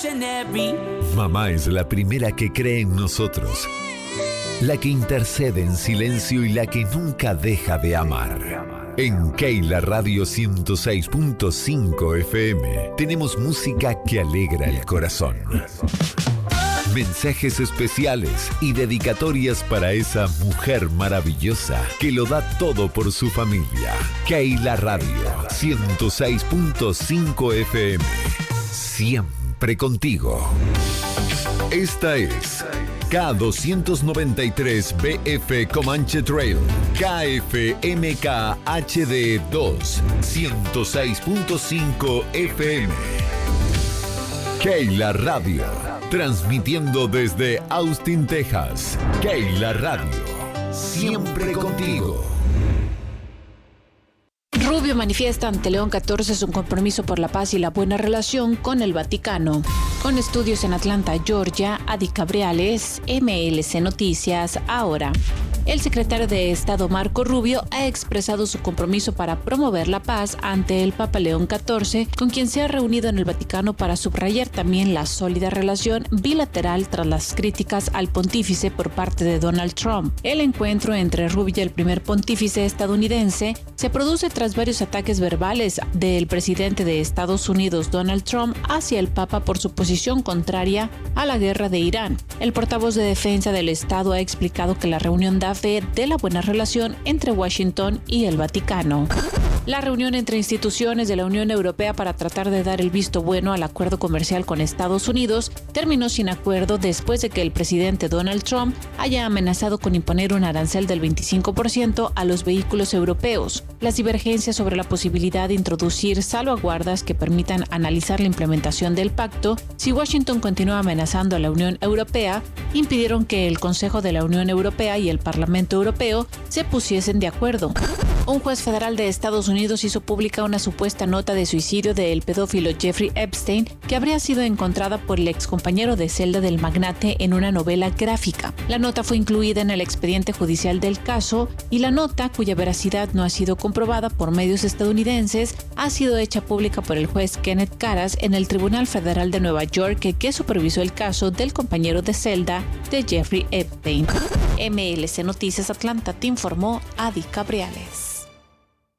Mamá es la primera que cree en nosotros, la que intercede en silencio y la que nunca deja de amar. En Keila Radio 106.5 FM tenemos música que alegra el corazón. Mensajes especiales y dedicatorias para esa mujer maravillosa que lo da todo por su familia. Keila Radio 106.5 FM. Siempre contigo. Esta es K293BF Comanche Trail, KFMK HD2, 106.5 FM. Keila Radio, transmitiendo desde Austin, Texas. Keila Radio, siempre contigo. Rubio manifiesta ante León 14 su compromiso por la paz y la buena relación con el Vaticano. Con estudios en Atlanta, Georgia, Adi Cabriales, MLC Noticias, ahora. El secretario de Estado Marco Rubio ha expresado su compromiso para promover la paz ante el Papa León XIV, con quien se ha reunido en el Vaticano para subrayar también la sólida relación bilateral tras las críticas al pontífice por parte de Donald Trump. El encuentro entre Rubio y el primer pontífice estadounidense se produce tras varios ataques verbales del presidente de Estados Unidos, Donald Trump, hacia el Papa por su posición contraria a la guerra de Irán. El portavoz de Defensa del Estado ha explicado que la reunión da fe de la buena relación entre Washington y el Vaticano. La reunión entre instituciones de la Unión Europea para tratar de dar el visto bueno al acuerdo comercial con Estados Unidos terminó sin acuerdo después de que el presidente Donald Trump haya amenazado con imponer un arancel del 25% a los vehículos europeos. Las divergencias sobre la posibilidad de introducir salvaguardas que permitan analizar la implementación del pacto, si Washington continúa amenazando a la Unión Europea, impidieron que el Consejo de la Unión Europea y el Parlamento Europeo se pusiesen de acuerdo. Un juez federal de Estados Unidos hizo pública una supuesta nota de suicidio del pedófilo Jeffrey Epstein, que habría sido encontrada por el excompañero de celda del magnate en una novela gráfica. La nota fue incluida en el expediente judicial del caso y la nota, cuya veracidad no ha sido comprobada por medios estadounidenses, ha sido hecha pública por el juez Kenneth Caras en el Tribunal Federal de Nueva York, que supervisó el caso del compañero de celda de Jeffrey Epstein. MLC Noticias Atlanta te informó Adi Cabriales.